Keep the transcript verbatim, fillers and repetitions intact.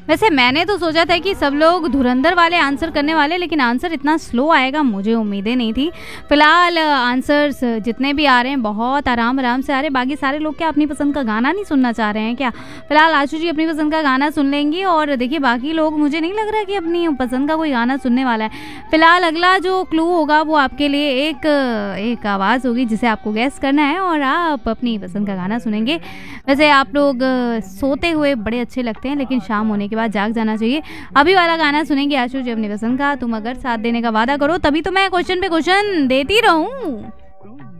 वैसे मैंने तो सोचा था कि सब लोग धुरंधर वाले आंसर करने वाले, लेकिन आंसर इतना स्लो आएगा मुझे उम्मीदें नहीं थी। फिलहाल आंसर्स जितने भी आ रहे हैं बहुत आराम आराम से आ रहे हैं। बाकी सारे लोग क्या अपनी पसंद का गाना नहीं सुनना चाह रहे हैं क्या? फिलहाल आशु जी अपनी पसंद का गाना सुन लेंगी और देखिए बाकी लोग, मुझे नहीं लग रहा कि अपनी पसंद का कोई गाना सुनने वाला है। फिलहाल अगला जो क्लू होगा वो आपके लिए एक एक आवाज़ होगी जिसे आपको गैस करना है और आप अपनी पसंद का गाना सुनेंगे। वैसे आप लोग सोते हुए बड़े अच्छे लगते हैं, लेकिन शाम होने के बाद जाग जाना चाहिए। अभी वाला गाना सुनेंगे आशु जी अपनी पसंद का, तुम अगर साथ देने का वादा करो, तभी तो मैं क्वेश्चन पे क्वेश्चन देती रहूं।